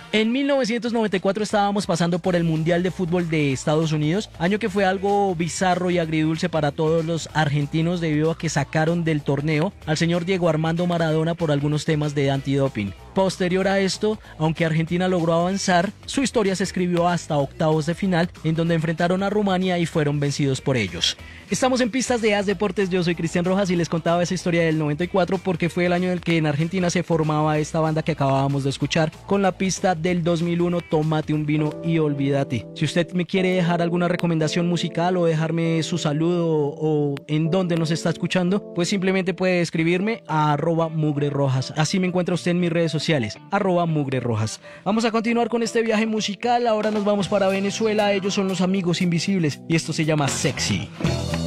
En 1994 estábamos pasando por el Mundial de Fútbol de Estados Unidos, año que fue algo bizarro y agridulce para todos los argentinos debido a que sacaron del torneo al señor Diego Armando Maradona por algunos temas de antidoping. Posterior a esto, aunque Argentina logró avanzar, su historia se escribió hasta octavos de final, en donde enfrentaron a Rumania y fueron vencidos por ellos. Estamos en Pistas de AS Deportes, yo soy Cristian Rojas y les contaba esa historia del 94 porque fue el año en el que en Argentina se formaba esta banda que acabábamos de escuchar con la pista del 2001, Tómate un vino y olvídate. Si usted me quiere dejar alguna recomendación musical o dejarme su saludo o en dónde nos está escuchando, pues simplemente puede escribirme a @mugrerojas. Así me encuentra usted en mis redes sociales, @mugrerojas. Vamos a continuar con este viaje musical. Ahora nos vamos para Venezuela. Ellos son Los Amigos Invisibles y esto se llama Sexy.